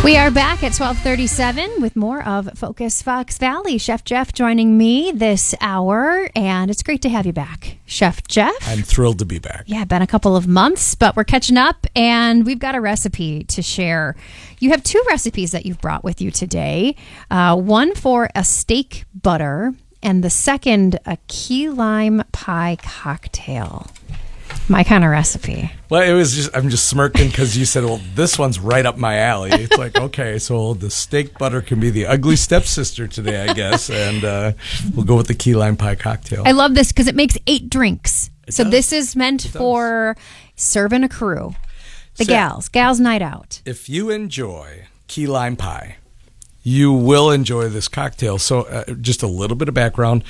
We are back at 12:37 with more of Focus Fox Valley. Chef Jeff joining me this hour, and it's great to have you back, Chef Jeff. I'm thrilled to be back. Yeah, been a couple of months, but we're catching up, and we've got a recipe to share. You have two recipes that you've brought with you today. One for a steak butter, and the second, a key lime pie cocktail. My kind of recipe. Well, I'm just smirking because you said, well, this one's right up my alley. It's like, okay, so the steak butter can be the ugly stepsister today, I guess. And we'll go with the key lime pie cocktail. I love this because it makes 8 drinks. So does. this is meant for serving a crew. The gals night out. If you enjoy key lime pie, you will enjoy this cocktail. So just a little bit of background.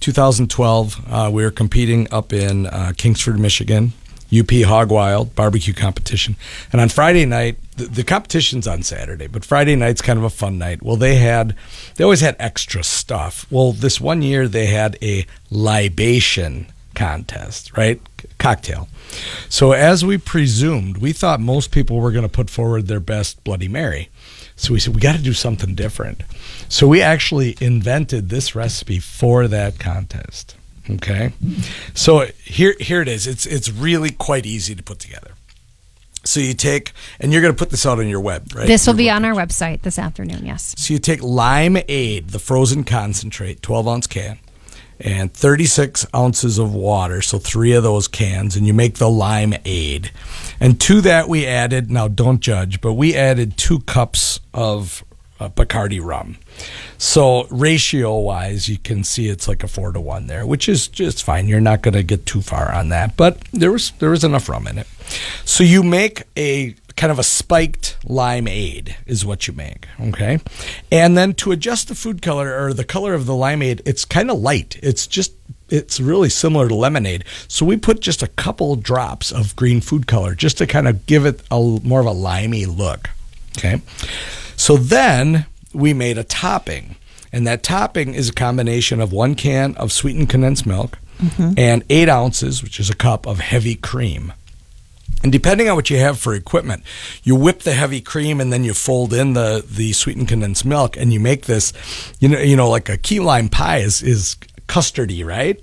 2012, we were competing up in Kingsford, Michigan, UP Hog Wild barbecue competition. And on Friday night, the competition's on Saturday, but Friday night's kind of a fun night. Well, they always had extra stuff. Well, this one year they had a libation contest, right? Cocktail. So as we presumed, we thought most people were going to put forward their best Bloody Mary. So we said, we got to do something different. So we actually invented this recipe for that contest. Okay? So here it is. It's really quite easy to put together. So you take, and you're going to put this out on your web, right? This will be on our website this afternoon, yes. So you take Limeade, the frozen concentrate, 12-ounce can, and 36 ounces of water, so 3 of those cans, and you make the Limeade. And to that we added, now don't judge, but we added 2 cups of Bacardi rum. So ratio-wise, you can see it's like a 4-to-1 there, which is just fine. You're not going to get too far on that, but there was enough rum in it. So you make a kind of a spiked limeade is what you make, okay? And then to adjust the food color or the color of the limeade, it's kind of light. It's really similar to lemonade. So we put just a couple drops of green food color just to kind of give it more of a limey look, okay? So then we made a topping, and that topping is a combination of 1 can of sweetened condensed milk and 8 ounces, which is a cup, of heavy cream. And depending on what you have for equipment, you whip the heavy cream and then you fold in the sweetened condensed milk, and you make this, you know, like a key lime pie is custardy, right?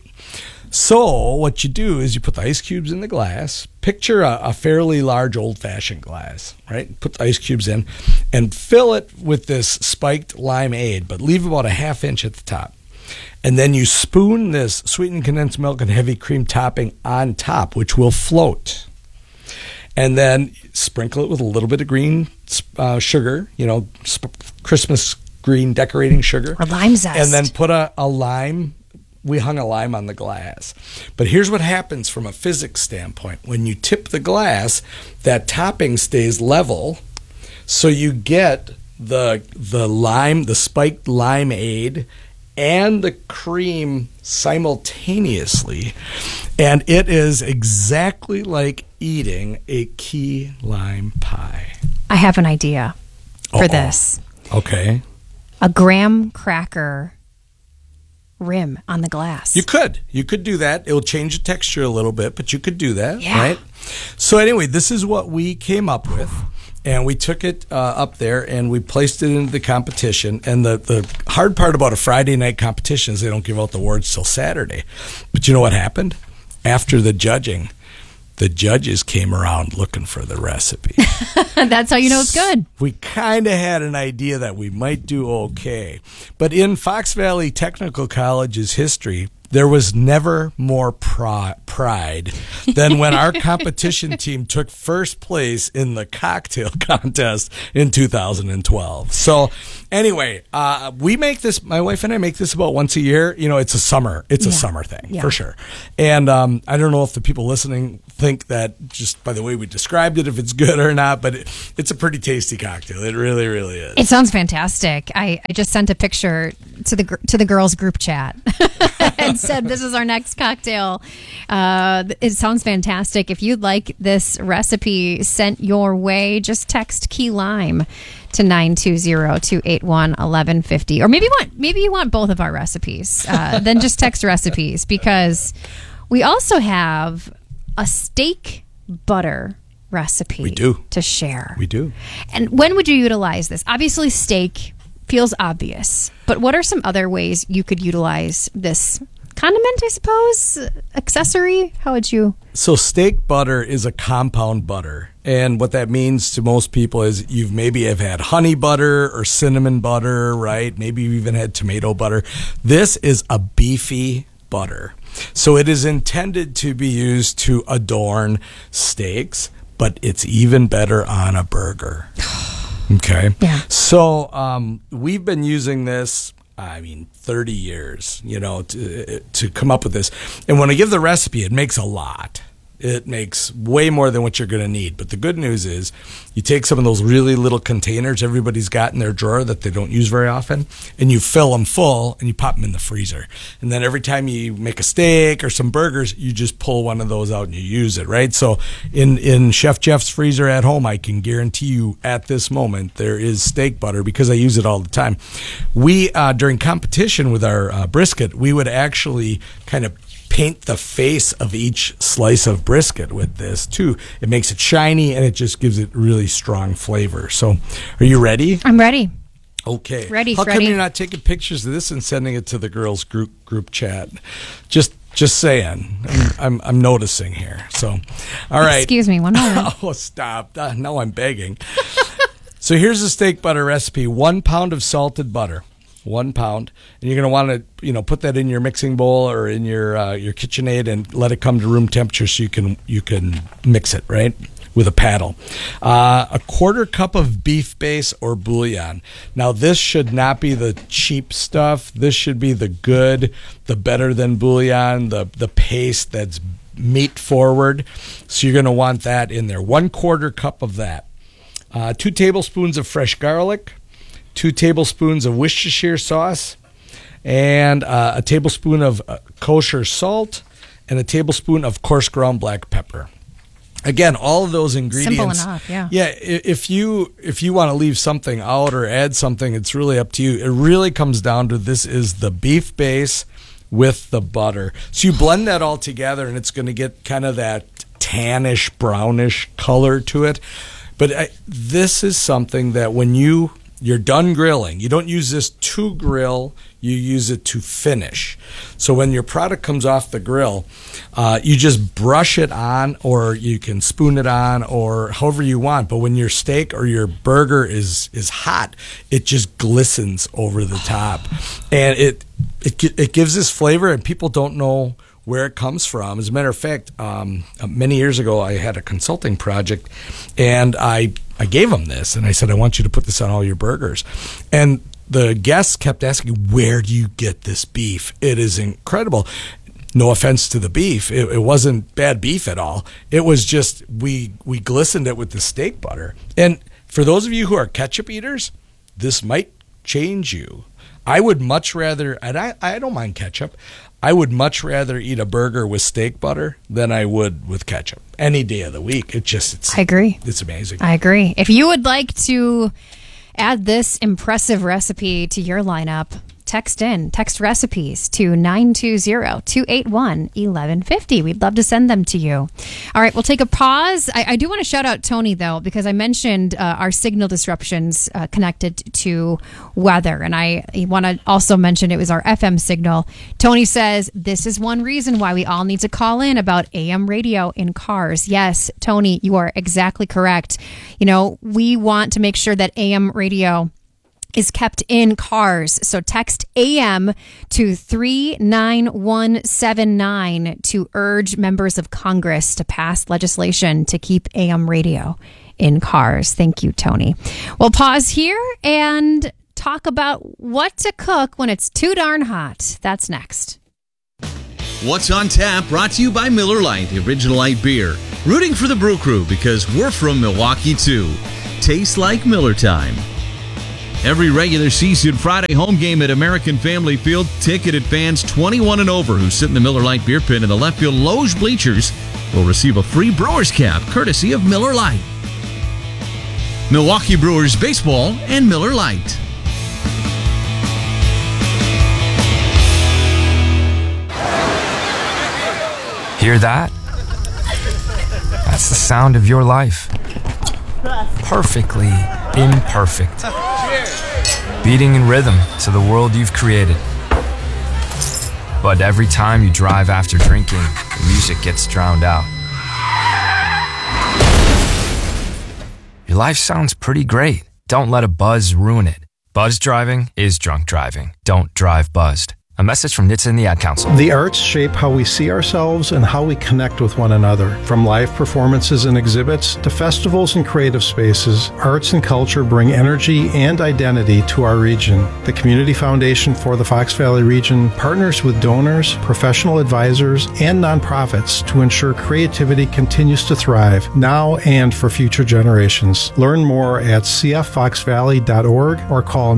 So what you do is you put the ice cubes in the glass. Picture a fairly large old-fashioned glass, right? Put the ice cubes in and fill it with this spiked limeade, but leave about a ½ inch at the top. And then you spoon this sweetened condensed milk and heavy cream topping on top, which will float. And then sprinkle it with a little bit of green sugar, Christmas green decorating sugar. Or lime zest. And then put a lime. We hung a lime on the glass. But here's what happens from a physics standpoint. When you tip the glass, that topping stays level, so you get the spiked limeade and the cream simultaneously. And it is exactly like eating a key lime pie. I have an idea for this. Okay. A graham cracker rim on the glass. You could do that. It'll change the texture a little bit, but you could do that, yeah. Right? So anyway, this is what we came up with, and we took it up there and we placed it into the competition. And the hard part about a Friday night competition is they don't give out the awards till Saturday. But you know what happened? After the judging, the judges came around looking for the recipe. That's how you know it's good. We kind of had an idea that we might do okay. But in Fox Valley Technical College's history, there was never more pride than when our competition team took first place in the cocktail contest in 2012. So anyway, we make this, my wife and I make this about once a year. It's a summer thing for sure. And I don't know if the people listening think that just by the way we described it, if it's good or not, but it's a pretty tasty cocktail. It really, really is. It sounds fantastic. I just sent a picture to the girls group chat and said, this is our next cocktail. It sounds fantastic. If you'd like this recipe sent your way, just text key lime to 920-281-1150. Or maybe you want both of our recipes. Then just text recipes, because we also have a steak butter recipe We do. to share. We do. And when would you utilize this? Obviously, steak feels obvious, but what are some other ways you could utilize this condiment, I suppose? Accessory? How would you? So steak butter is a compound butter. And what that means to most people is you've maybe have had honey butter or cinnamon butter, right? Maybe you even had tomato butter. This is a beefy butter. So it is intended to be used to adorn steaks, but it's even better on a burger. Okay. Yeah. So we've been using this, 30 years, to come up with this. And when I give the recipe, it makes a lot. It makes way more than what you're going to need. But the good news is you take some of those really little containers everybody's got in their drawer that they don't use very often, and you fill them full and you pop them in the freezer. And then every time you make a steak or some burgers, you just pull one of those out and you use it, right? So in Chef Jeff's freezer at home, I can guarantee you at this moment there is steak butter because I use it all the time. We, during competition with our brisket, we would actually kind of paint the face of each slice of brisket with this too. It makes it shiny and it just gives it really strong flavor. So are you ready? I'm ready. Okay. Ready, How come Freddie? you're not taking pictures of this and sending it to the girls group chat? Just saying. I'm noticing here. So, all right. Excuse me, one moment. Oh, stop. Now I'm begging. So here's a steak butter recipe. 1 pound of salted butter. 1 pound, and you're going to want to, put that in your mixing bowl or in your KitchenAid and let it come to room temperature so you can mix it right with a paddle. 1/4 cup of beef base or bouillon. Now this should not be the cheap stuff. This should be the good, the better than bouillon, the paste that's meat forward. So you're going to want that in there. 1/4 cup of that. 2 tablespoons of fresh garlic. 2 tablespoons of Worcestershire sauce, and a tablespoon of kosher salt, and a tablespoon of coarse ground black pepper. Again, all of those ingredients. Simple enough, yeah. Yeah, if you want to leave something out or add something, it's really up to you. It really comes down to this is the beef base with the butter. So you blend that all together, and it's going to get kind of that tannish, brownish color to it. But this is something that when you're done grilling, you don't use this to grill, you use it to finish. So when your product comes off the grill, you just brush it on, or you can spoon it on, or however you want. But when your steak or your burger is hot, it just glistens over the top. And it gives this flavor, and people don't know where it comes from. As a matter of fact, many years ago, I had a consulting project, and I gave them this, and I said, I want you to put this on all your burgers. And the guests kept asking, where do you get this beef? It is incredible. No offense to the beef. It wasn't bad beef at all. It was just, we glistened it with the steak butter. And for those of you who are ketchup eaters, this might change you. I would much rather, and I don't mind ketchup, I would much rather eat a burger with steak butter than I would with ketchup any day of the week. I agree. It's amazing. I agree. If you would like to add this impressive recipe to your lineup, text recipes to 920-281-1150. We'd love to send them to you. All right, we'll take a pause. I do want to shout out Tony, though, because I mentioned our signal disruptions connected to weather. And I want to also mention it was our FM signal. Tony says this is one reason why we all need to call in about AM radio in cars. Yes, Tony, you are exactly correct. We want to make sure that AM radio is kept in cars. So text AM to 39179 to urge members of Congress to pass legislation to keep AM radio in cars. Thank you, Tony. We'll pause here and talk about what to cook when it's too darn hot. That's next. What's on Tap brought to you by Miller Lite, the original light beer. Rooting for the Brew Crew because we're from Milwaukee too. Tastes like Miller time. Every regular season Friday home game at American Family Field, ticketed fans 21 and over who sit in the Miller Lite beer pit in the left field loge bleachers will receive a free Brewers cap courtesy of Miller Lite. Milwaukee Brewers baseball and Miller Lite. Hear that? That's the sound of your life. Perfectly imperfect. Beating in rhythm to the world you've created. But every time you drive after drinking, the music gets drowned out. Your life sounds pretty great. Don't let a buzz ruin it. Buzz driving is drunk driving. Don't drive buzzed. A message from NHTSA and the Ad Council. The arts shape how we see ourselves and how we connect with one another. From live performances and exhibits to festivals and creative spaces, arts and culture bring energy and identity to our region. The Community Foundation for the Fox Valley region partners with donors, professional advisors, and nonprofits to ensure creativity continues to thrive now and for future generations. Learn more at cffoxvalley.org or call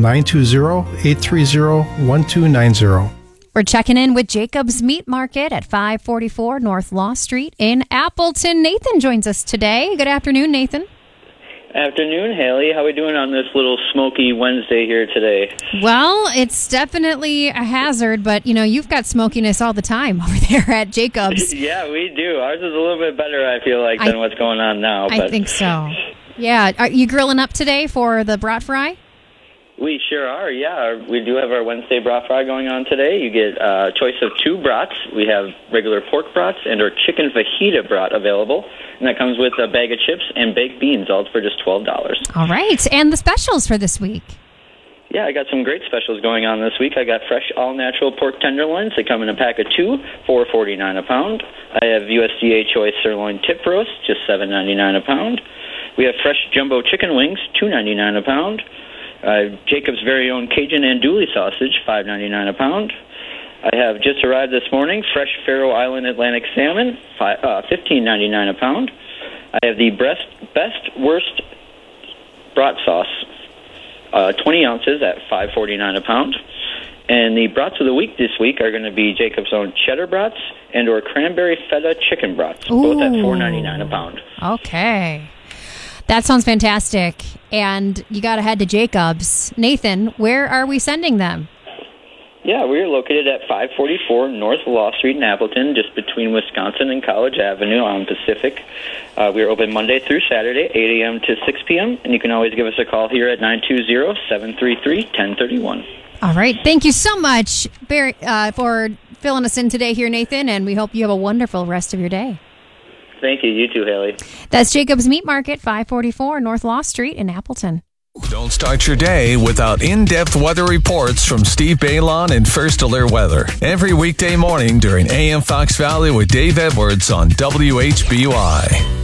920-830-1290. We're checking in with Jacob's Meat Market at 544 North Law Street in Appleton. Nathan joins us today. Good afternoon, Nathan. Afternoon, Haley. How are we doing on this little smoky Wednesday here today? Well, it's definitely a hazard, but, you've got smokiness all the time over there at Jacob's. Yeah, we do. Ours is a little bit better, I feel like, than what's going on now. I think so. Yeah. Are you grilling up today for the brat fry? We sure are, yeah. We do have our Wednesday brat fry going on today. You get a choice of 2 brats. We have regular pork brats and our chicken fajita brat available. And that comes with a bag of chips and baked beans, all for just $12. All right. And the specials for this week? Yeah, I got some great specials going on this week. I got fresh all-natural pork tenderloins. They come in a pack of 2, $4.49 a pound. I have USDA choice sirloin tip roast, just $7.99 a pound. We have fresh jumbo chicken wings, $2.99 a pound. Jacob's very own Cajun andouille sausage, $5.99 a pound. I have just arrived this morning, fresh Faroe Island Atlantic salmon, $15.99 a pound. I have the best worst brat sauce, 20 ounces at $5.49 a pound. And the brats of the week this week are going to be Jacob's own cheddar brats and or cranberry feta chicken brats, both at $4.99 a pound. Okay. That sounds fantastic. And you got to head to Jacob's. Nathan, where are we sending them? Yeah, we're located at 544 North Law Street in Appleton, just between Wisconsin and College Avenue on Pacific. We are open Monday through Saturday, 8 a.m. to 6 p.m., and you can always give us a call here at 920-733-1031. All right. Thank you so much, Barry, for filling us in today here, Nathan, and we hope you have a wonderful rest of your day. Thank you. You too, Haley. That's Jacob's Meat Market, 544 North Law Street in Appleton. Don't start your day without in-depth weather reports from Steve Baylon and First Alert Weather. Every weekday morning during AM Fox Valley with Dave Edwards on WHBY.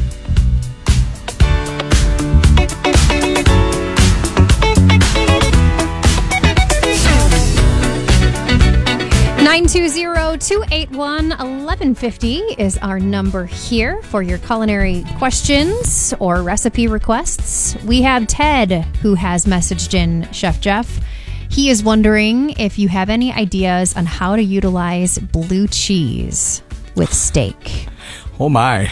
920-281-1150 is our number here for your culinary questions or recipe requests. We have Ted, who has messaged in Chef Jeff. He is wondering if you have any ideas on how to utilize blue cheese with steak. Oh my!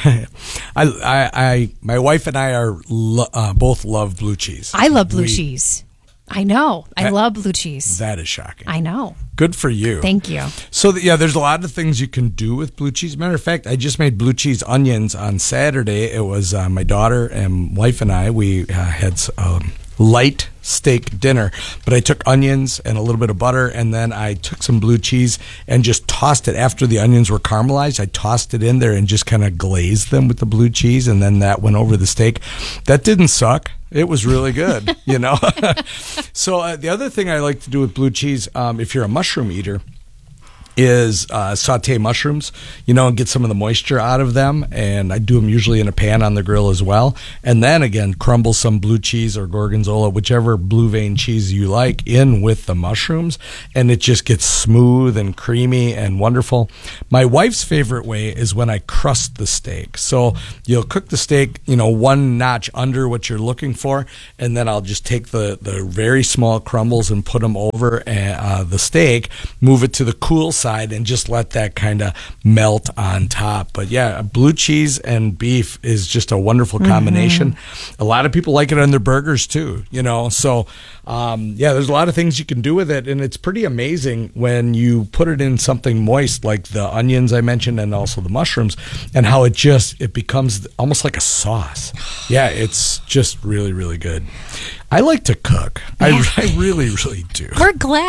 My wife and I are both love blue cheese. I love blue cheese. I know. I love blue cheese. That is shocking. I know. Good for you. Thank you. So, there's a lot of things you can do with blue cheese. Matter of fact, I just made blue cheese onions on Saturday. It was my daughter and wife and I. We had light steak dinner, but I took onions and a little bit of butter, and then I took some blue cheese and just tossed it. After the onions were caramelized, I tossed it in there and just kind of glazed them with the blue cheese, and then that went over the steak. That didn't suck. It was really good, So the other thing I like to do with blue cheese, if you're a mushroom eater, is saute mushrooms, and get some of the moisture out of them. And I do them usually in a pan on the grill as well. And then again, crumble some blue cheese or gorgonzola, whichever blue vein cheese you like, in with the mushrooms. And it just gets smooth and creamy and wonderful. My wife's favorite way is when I crust the steak. So you'll cook the steak, one notch under what you're looking for. And then I'll just take the very small crumbles and put them over the steak, move it to the cool side side and just let that kind of melt on top. But yeah, blue cheese and beef is just a wonderful combination. A lot of people like it on their burgers too, so there's a lot of things you can do with it, and it's pretty amazing when you put it in something moist like the onions I mentioned and also the mushrooms, and how it becomes almost like a sauce. Yeah, it's just really, really good. I like to cook. I really, really do. We're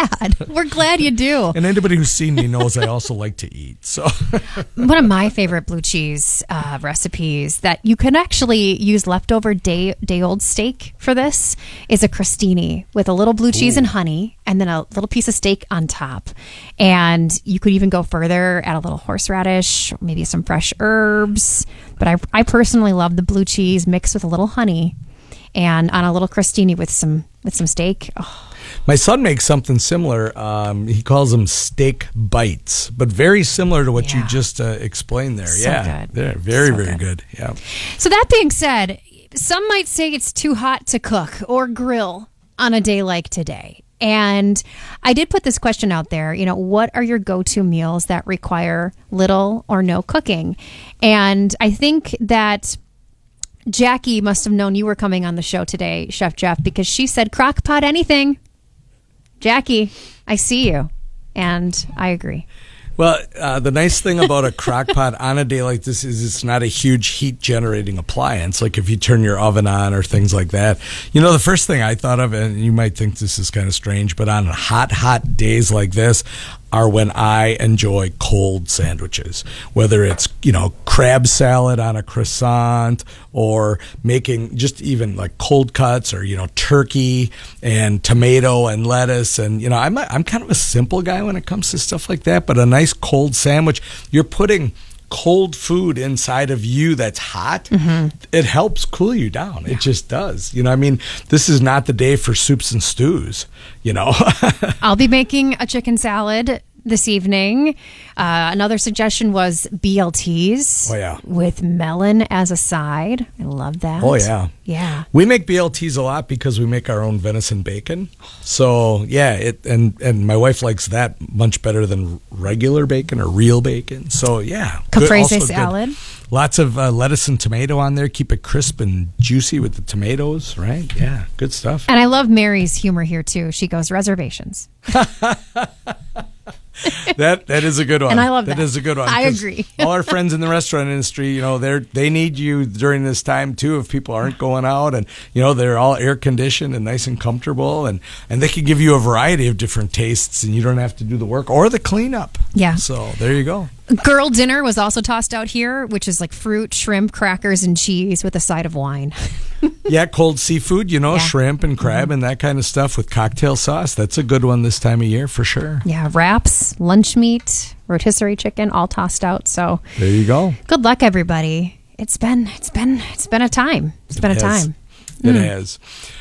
glad you do. And anybody who's seen me knows I also like to eat. So one of my favorite blue cheese recipes that you can actually use leftover day-old steak for this is a crostini with a little blue cheese and honey, and then a little piece of steak on top. And you could even go further, add a little horseradish, maybe some fresh herbs. But I personally love the blue cheese mixed with a little honey, and on a little crostini with some steak. Oh. My son makes something similar. He calls them steak bites, but very similar to what you just explained there. So good. They're very good. Yeah. So that being said, some might say it's too hot to cook or grill on a day like today. And I did put this question out there, what are your go-to meals that require little or no cooking? And I think that Jackie must have known you were coming on the show today, Chef Jeff, because she said crock pot anything. Jackie, I see you, and I agree. Well, the nice thing about a crock pot on a day like this is it's not a huge heat generating appliance. Like if you turn your oven on or things like that. The first thing I thought of, and you might think this is kind of strange, but on hot days like this are when I enjoy cold sandwiches, whether it's, crab salad on a croissant or making just even like cold cuts or, turkey and tomato and lettuce. And, I'm kind of a simple guy when it comes to stuff like that, but a nice cold sandwich, you're putting cold food inside of you that's hot, it helps cool you down. It just does. This is not the day for soups and stews, I'll be making a chicken salad this evening. Another suggestion was BLTs. Oh, yeah. With melon as a side. I love that. Oh, yeah. Yeah. We make BLTs a lot because we make our own venison bacon. So, yeah, and my wife likes that much better than regular bacon or real bacon. So, yeah. Caprese salad. Good. Lots of lettuce and tomato on there. Keep it crisp and juicy with the tomatoes, right? Yeah, good stuff. And I love Mary's humor here, too. She goes, reservations. That is a good one. And I love that. That is a good one. I agree. All our friends in the restaurant industry, they need you during this time too. If people aren't going out, and they're all air conditioned and nice and comfortable, and they can give you a variety of different tastes, and you don't have to do the work or the cleanup. Yeah. So there you go. Girl dinner was also tossed out here, which is like fruit, shrimp, crackers, and cheese with a side of wine. Yeah, cold seafood, shrimp and crab and that kind of stuff with cocktail sauce. That's a good one this time of year for sure. Yeah, wraps, lunch meat, rotisserie chicken, all tossed out. So there you go. Good luck, everybody. It's been a time. It's been a time. It has.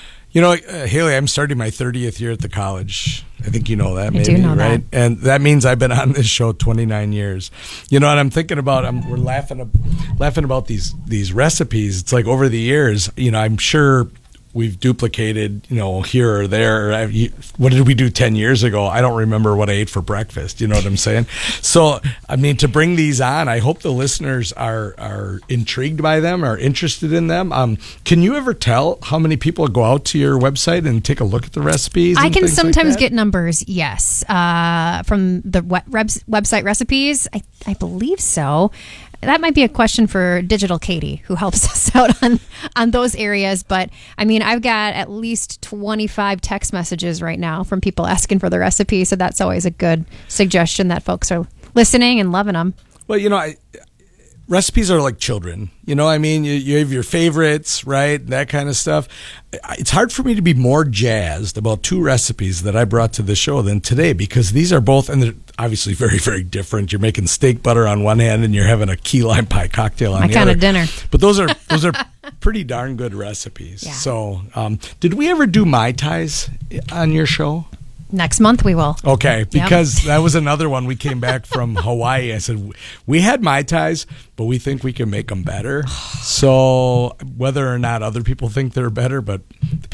Haley, I'm starting my 30th year at the college. I think you know that, maybe, I do know right? that. And that means I've been on this show 29 years. And I'm thinking about, we're laughing about these recipes. It's like over the years, I'm sure we've duplicated, here or there. What did we do 10 years ago? I don't remember what I ate for breakfast. You know what I'm saying? So, to bring these on, I hope the listeners are intrigued by them, are interested in them. Can you ever tell how many people go out to your website and take a look at the recipes? I can sometimes get numbers, yes, from the website recipes. I believe so. That might be a question for Digital Katie, who helps us out on those areas. But I've got at least 25 text messages right now from people asking for the recipe. So that's always a good suggestion that folks are listening and loving them. Well, recipes are like children. You have your favorites, right? That kind of stuff. It's hard for me to be more jazzed about two recipes that I brought to the show than today, because these are both, and they're obviously very, very different. You're making steak butter on one hand and you're having a key lime pie cocktail on the other. My kind of dinner. But those are pretty darn good recipes. Yeah. So, did we ever do Mai Tais on your show? Next month we will. Okay, because that was another one. We came back from Hawaii. I said, we had Mai Tais, but we think we can make them better. So whether or not other people think they're better, but the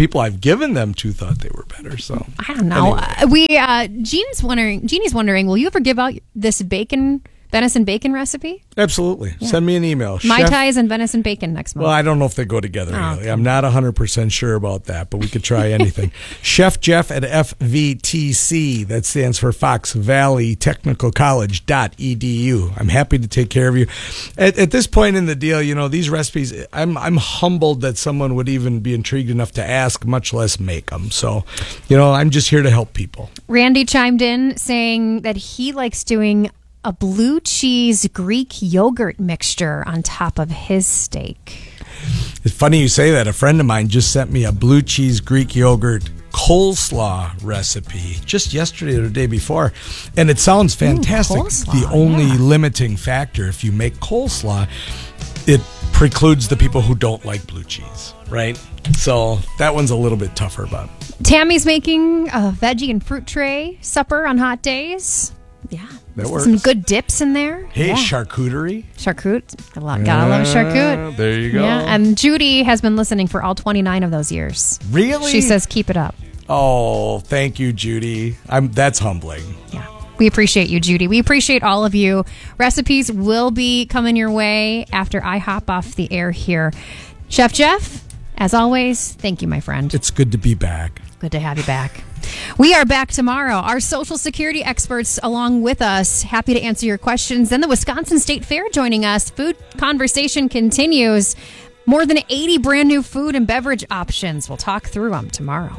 people I've given them to thought they were better. So I don't know. Anyway. Jeannie's wondering, will you ever give out this venison bacon recipe? Absolutely. Yeah. Send me an email. Mai Tais and venison bacon next month. Well, I don't know if they go together. Oh, really. I'm not 100% sure about that, but we could try anything. Chef Jeff at FVTC. That stands for Fox Valley Technical College.edu. I'm happy to take care of you. At this point in the deal, these recipes, I'm humbled that someone would even be intrigued enough to ask, much less make them. So, I'm just here to help people. Randy chimed in saying that he likes doing a blue cheese Greek yogurt mixture on top of his steak. It's funny you say that. A friend of mine just sent me a blue cheese Greek yogurt coleslaw recipe just yesterday or the day before, and it sounds fantastic. The only limiting factor, if you make coleslaw, it precludes the people who don't like blue cheese, right? So that one's a little bit tougher. But Tammy's making a veggie and fruit tray supper on hot days. Yeah. That works. Some good dips in there. Hey, charcuterie. Charcut. Gotta love charcut. There you go. Yeah, and Judy has been listening for all 29 of those years. Really? She says keep it up. Oh, thank you, Judy. That's humbling. Yeah. We appreciate you, Judy. We appreciate all of you. Recipes will be coming your way after I hop off the air here. Chef Jeff, as always, thank you, my friend. It's good to be back. Good to have you back. We are back tomorrow. Our Social Security experts along with us. Happy to answer your questions. Then the Wisconsin State Fair joining us. Food conversation continues. More than 80 brand new food and beverage options. We'll talk through them tomorrow.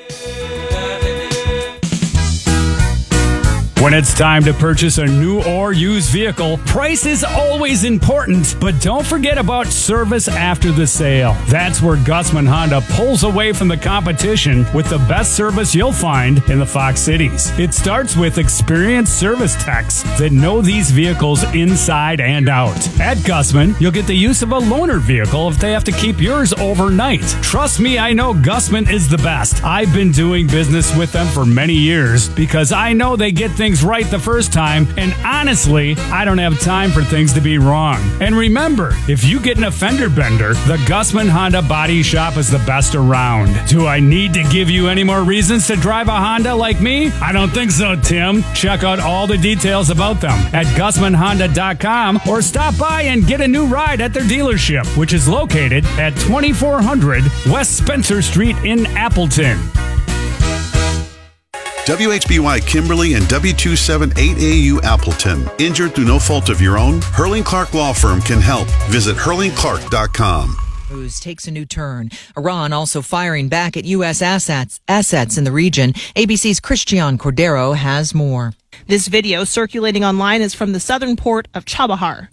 When it's time to purchase a new or used vehicle, price is always important, but don't forget about service after the sale. That's where Gussman Honda pulls away from the competition with the best service you'll find in the Fox Cities. It starts with experienced service techs that know these vehicles inside and out. At Gussman, you'll get the use of a loaner vehicle if they have to keep yours overnight. Trust me, I know Gussman is the best. I've been doing business with them for many years because I know they get things right the first time, and honestly, I don't have time for things to be wrong. And remember, if you get an offender bender, the Gussman Honda Body Shop is the best around. Do I need to give you any more reasons to drive a Honda like me? I don't think so, Tim. Check out all the details about them at GussmanHonda.com or stop by and get a new ride at their dealership, which is located at 2400 West Spencer Street in Appleton. WHBY Kimberly and W278AU Appleton. Injured through no fault of your own? Hurling Clark Law Firm can help. Visit hurlingclark.com. News takes a new turn. Iran also firing back at U.S. assets in the region. ABC's Christian Cordero has more. This video circulating online is from the southern port of Chabahar.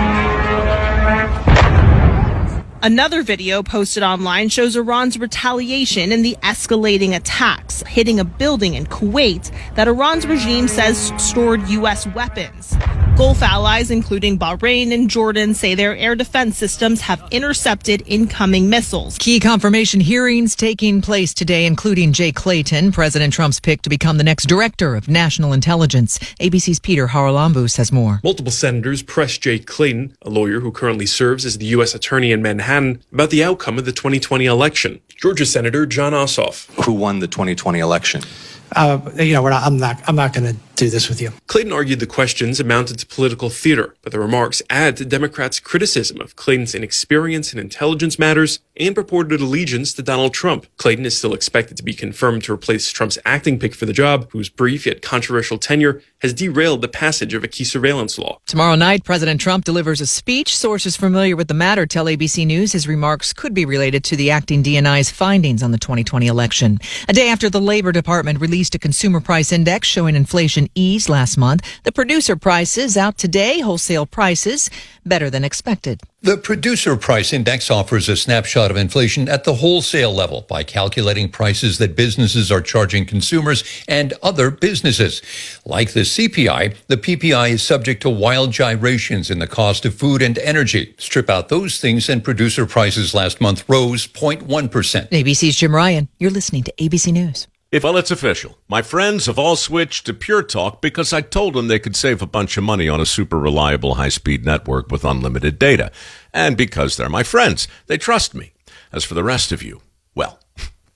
Another video posted online shows Iran's retaliation in the escalating attacks, hitting a building in Kuwait that Iran's regime says stored U.S. weapons. Gulf allies, including Bahrain and Jordan, say their air defense systems have intercepted incoming missiles. Key confirmation hearings taking place today, including Jay Clayton, President Trump's pick to become the next director of national intelligence. ABC's Peter Haralambous has more. Multiple senators pressed Jay Clayton, a lawyer who currently serves as the U.S. attorney in Manhattan, about the outcome of the 2020 election. Georgia Senator John Ossoff. Who won the 2020 election? I'm not going to do this with you. Clayton argued the questions amounted to political theater, but the remarks add to Democrats' criticism of Clayton's inexperience in intelligence matters and purported allegiance to Donald Trump. Clayton is still expected to be confirmed to replace Trump's acting pick for the job, whose brief yet controversial tenure has derailed the passage of a key surveillance law. Tomorrow night, President Trump delivers a speech. Sources familiar with the matter tell ABC News his remarks could be related to the acting DNI's findings on the 2020 election. A day after the Labor Department released a consumer price index showing inflation eased last month, the producer prices out today, wholesale prices better than expected. The Producer Price Index offers a snapshot of inflation at the wholesale level by calculating prices that businesses are charging consumers and other businesses. Like the CPI, the PPI is subject to wild gyrations in the cost of food and energy. Strip out those things and producer prices last month rose 0.1%. ABC's Jim Ryan. You're listening to ABC News. Well, it's official. My friends have all switched to Pure Talk because I told them they could save a bunch of money on a super reliable high-speed network with unlimited data. And because they're my friends, they trust me. As for the rest of you, well, Pure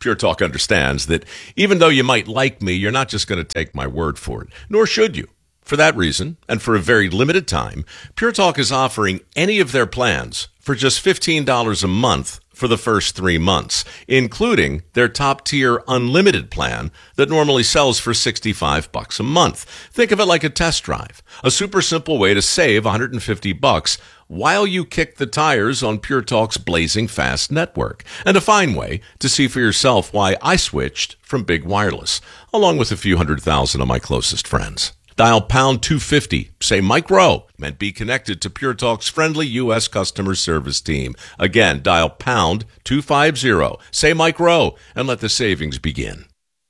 Pure Talk understands that even though you might like me, you're not just going to take my word for it, nor should you. For that reason, and for a very limited time, Pure Talk is offering any of their plans for just $15 a month for the first 3 months, including their top-tier unlimited plan that normally sells for $65 a month. Think of it like a test drive, a super simple way to save $150 while you kick the tires on Pure Talk's blazing fast network, and a fine way to see for yourself why I switched from big wireless, along with a few 100,000 of my closest friends. Dial pound 250, say Mike Rowe, and be connected to Pure Talk's friendly U.S. customer service team. Again, dial pound 250, say Mike Rowe, and let the savings begin.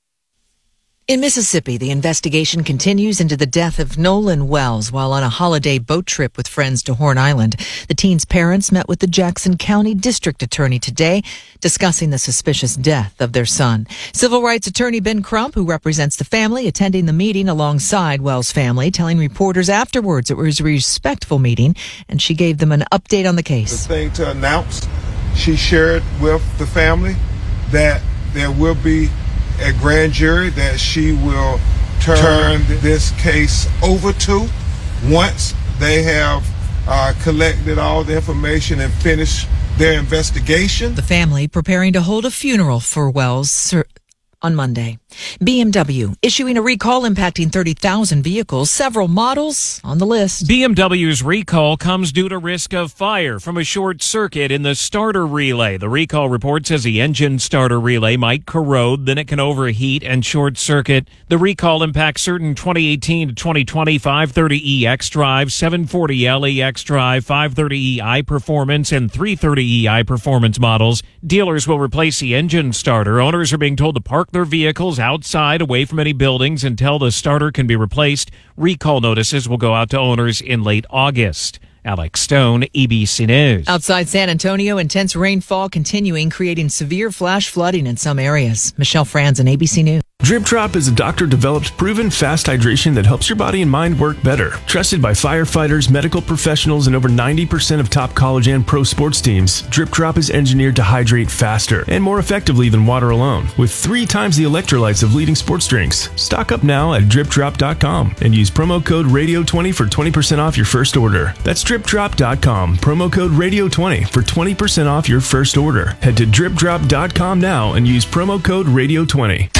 In Mississippi, the investigation continues into the death of Nolan Wells while on a holiday boat trip with friends to Horn Island. The teen's parents met with the Jackson County District Attorney today, discussing the suspicious death of their son. Civil rights attorney Ben Crump, who represents the family, attending the meeting alongside Wells' family, telling reporters afterwards it was a respectful meeting, and she gave them an update on the case. The thing to announce, she shared with the family that there will be a grand jury that she will turn this case over to once they have collected all the information and finished their investigation. The family preparing to hold a funeral for Wells on Monday. BMW issuing a recall impacting 30,000 vehicles, several models on the list. BMW's recall comes due to risk of fire from a short circuit in the starter relay. The recall report says the engine starter relay might corrode, then it can overheat and short circuit. The recall impacts certain 2018 to 2020 530e xDrive, 740L xDrive, 530e iPerformance, and 330e iPerformance models. Dealers will replace the engine starter. Owners are being told to park their vehicles outside away from any buildings until the starter can be replaced. Recall notices will go out to owners in late August. Alex Stone, ABC News. Outside San Antonio, intense rainfall continuing, creating severe flash flooding in some areas. Michelle Franzen, ABC News. Drip Drop is a doctor-developed, proven fast hydration that helps your body and mind work better. Trusted by firefighters, medical professionals, and over 90% of top college and pro sports teams, Drip Drop is engineered to hydrate faster and more effectively than water alone, with 3 times the electrolytes of leading sports drinks. Stock up now at dripdrop.com and use promo code RADIO20 for 20% off your first order. That's dripdrop.com, promo code RADIO20 for 20% off your first order. Head to dripdrop.com now and use promo code RADIO20.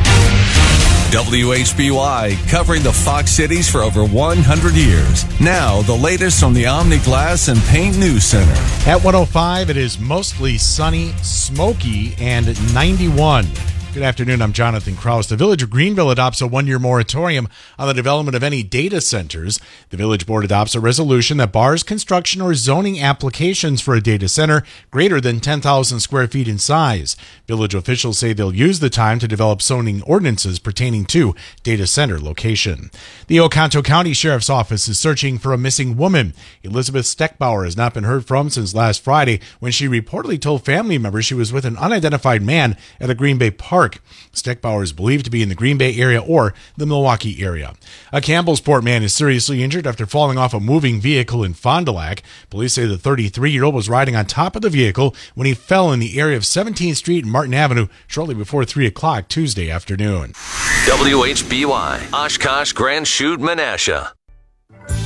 WHBY, covering the Fox Cities for over 100 years. Now, the latest from the Omni Glass and Paint News Center. At 105, it is mostly sunny, smoky, and 91. Good afternoon, I'm Jonathan Krause. The Village of Greenville adopts a 1-year moratorium on the development of any data centers. The Village Board adopts a resolution that bars construction or zoning applications for a data center greater than 10,000 square feet in size. Village officials say they'll use the time to develop zoning ordinances pertaining to data center location. The Oconto County Sheriff's Office is searching for a missing woman. Elizabeth Steckbauer has not been heard from since last Friday when she reportedly told family members she was with an unidentified man at a Green Bay park. Steckbauer is believed to be in the Green Bay area or the Milwaukee area. A Campbellsport man is seriously injured after falling off a moving vehicle in Fond du Lac. Police say the 33-year-old was riding on top of the vehicle when he fell in the area of 17th Street and Martin Avenue shortly before 3 o'clock Tuesday afternoon. WHBY, Oshkosh, Grand Chute, Menasha.